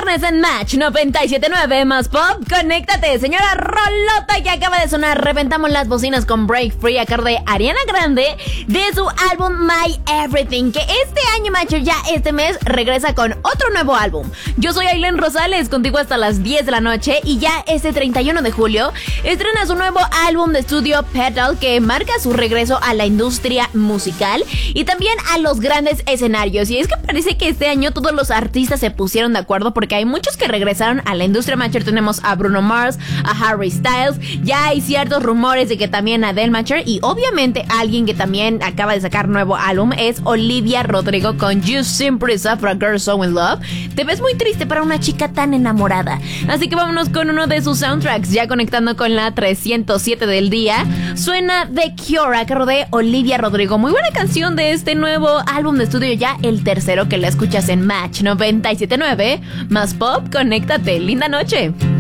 viernes en Match 97.9 más Pop. Conéctate, señora rolota que acaba de sonar. Reventamos las bocinas con Break Free a cargo de Ariana Grande de su álbum My Everything, que este año, macho, ya este mes regresa con otro nuevo álbum. Yo soy Aileen Rosales, contigo hasta las 10 de la noche, y ya este 31 de julio estrena su nuevo álbum de estudio Petal, que marca su regreso a la industria musical y también a los grandes escenarios. Y es que parece que este año todos los artistas se pusieron de acuerdo, porque hay muchos que regresaron a la industria. Macher, tenemos a Bruno Mars, a Harry Styles, ya hay ciertos rumores de que también Adele, Macher, y obviamente alguien que también acaba de sacar nuevo álbum es Olivia Rodrigo con You Seem Pretty Sad for a Girl So In Love. Te ves muy triste para una chica tan enamorada, así que vámonos con uno de sus soundtracks. Ya conectando con la 307 del día, suena The Cure a cargo de Olivia Rodrigo. Muy buena canción de este nuevo álbum de estudio, ya el tercero que la escuchas en Match 97.9 más Pop. Conéctate, linda noche.